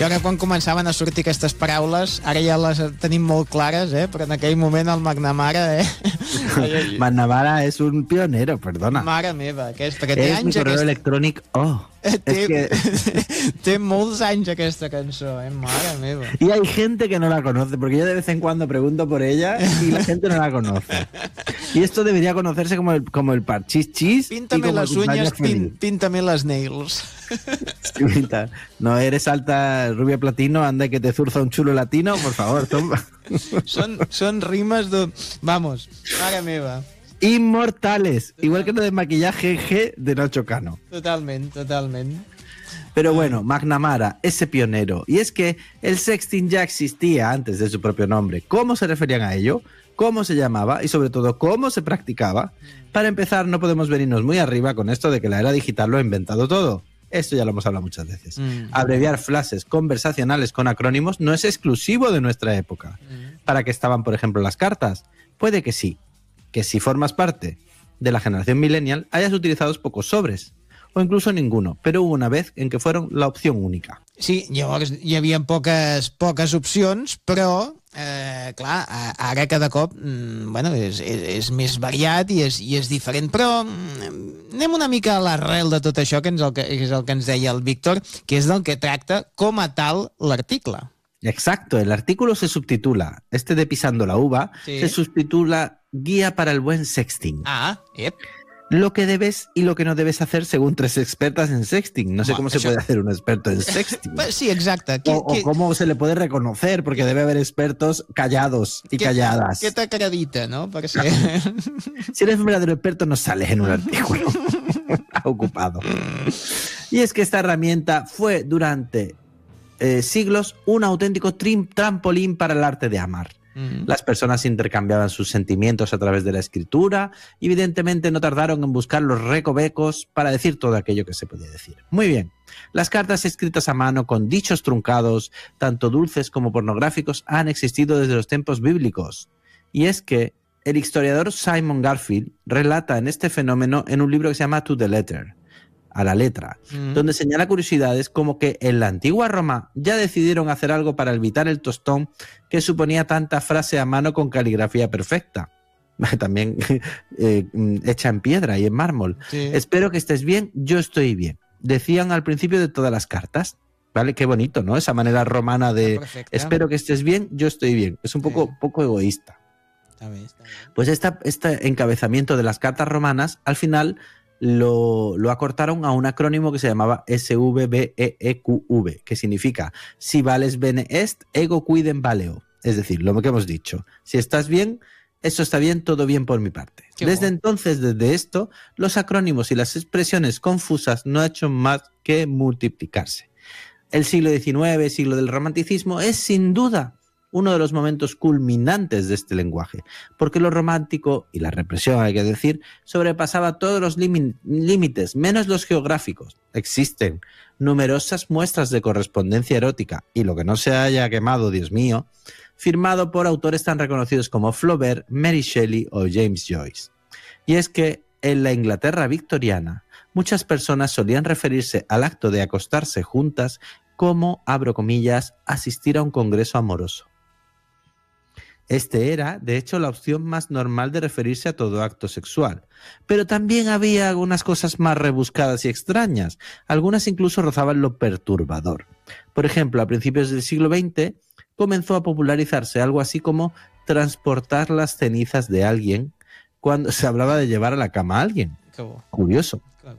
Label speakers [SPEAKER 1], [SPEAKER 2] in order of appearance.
[SPEAKER 1] Això que quan començaven a sortir aquestes paraules, ara ja les tenim molt clares, però en aquell moment el McNamara,
[SPEAKER 2] McNamara és un pionero, perdona.
[SPEAKER 1] Mare meva, aquesta que té
[SPEAKER 2] és
[SPEAKER 1] anys...
[SPEAKER 2] mi correo electrònic,
[SPEAKER 1] Té molts anys aquesta cançó, mare meva.
[SPEAKER 2] Y hay gente que no la conoce, porque yo de vez en cuando pregunto por ella y la gente no la conoce. Y esto debería conocerse como el parchís chis.
[SPEAKER 1] Píntame las uñas, píntame las nails.
[SPEAKER 2] Sí, pinta. No eres alta, rubia platino, anda que te zurza un chulo latino, por favor, toma.
[SPEAKER 1] Son rimes de... Vamos, mare meva.
[SPEAKER 2] Inmortales, igual que lo de maquillaje G de Nacho Cano.
[SPEAKER 1] Totalmente.
[SPEAKER 2] Pero bueno, McNamara, ese pionero. Y es que el sexting ya existía antes de su propio nombre. ¿Cómo se referían a ello? ¿Cómo se llamaba? Y sobre todo, ¿cómo se practicaba? Para empezar, no podemos venirnos muy arriba con esto de que la era digital lo ha inventado todo. Esto ya lo hemos hablado muchas veces. Abreviar frases conversacionales con acrónimos no es exclusivo de nuestra época. ¿Para qué estaban, por ejemplo, las cartas? Puede que sí. Que si formas parte de la generación millennial hayas utilizado pocos sobres, o incluso ninguno, però hubo una vez en què fueron la opció única.
[SPEAKER 1] Sí, llavors hi havia poques opcions, però, clar, ara cada cop és més variat i és diferent, però anem una mica a l'arrel de tot això, que és el que ens deia el Víctor, que és del que tracta com a tal l'article.
[SPEAKER 2] Exacto, el artículo se subtitula, de Pisando la Uva, sí. Se subtitula Guía para el buen sexting. Lo que debes y lo que no debes hacer según 3 expertas en sexting. No sé cómo se puede hacer un experto en sexting.
[SPEAKER 1] Sí, exacte.
[SPEAKER 2] O cómo se le puede reconocer, porque debe haber expertos callados y calladas.
[SPEAKER 1] ¿Qué te acredita, no? Para ser...
[SPEAKER 2] Si eres un verdadero experto, no sales en un artículo. Ocupado. Y es que esta herramienta fue durante siglos un auténtico trampolín para el arte de amar. Las personas intercambiaban sus sentimientos a través de la escritura y evidentemente no tardaron en buscar los recovecos para decir todo aquello que se podía decir. Muy bien, las cartas escritas a mano con dichos truncados, tanto dulces como pornográficos, han existido desde los tiempos bíblicos. Y es que el historiador Simon Garfield relata en este fenómeno en un libro que se llama To the Letter, a la letra, donde señala curiosidades como que en la antigua Roma ya decidieron hacer algo para evitar el tostón que suponía tanta frase a mano con caligrafía perfecta, también hecha en piedra y en mármol. Sí. Espero que estés bien, yo estoy bien. Decían al principio de todas las cartas. ¿Vale? Qué bonito, ¿no? Esa manera romana de espero que estés bien, yo estoy bien. Es un poco egoísta. Está bien. Pues este encabezamiento de las cartas romanas, al final lo acortaron a un acrónimo que se llamaba SVBEEQV, que significa si vales bene est, ego quidem valeo. Es decir, lo que hemos dicho. Si estás bien, eso está bien, todo bien por mi parte. Desde entonces, desde esto, los acrónimos y las expresiones confusas no han hecho más que multiplicarse. El siglo XIX, siglo del romanticismo, es sin duda uno de los momentos culminantes de este lenguaje, porque lo romántico, y la represión hay que decir, sobrepasaba todos los límites, menos los geográficos. Existen numerosas muestras de correspondencia erótica, y lo que no se haya quemado, Dios mío, firmado por autores tan reconocidos como Flaubert, Mary Shelley o James Joyce. Y es que en la Inglaterra victoriana, muchas personas solían referirse al acto de acostarse juntas como, abro comillas, asistir a un congreso amoroso. Este era, de hecho, la opción más normal de referirse a todo acto sexual. Pero también había algunas cosas más rebuscadas y extrañas. Algunas incluso rozaban lo perturbador. Por ejemplo, a principios del siglo XX comenzó a popularizarse algo así como transportar las cenizas de alguien cuando se hablaba de llevar a la cama a alguien. Curioso.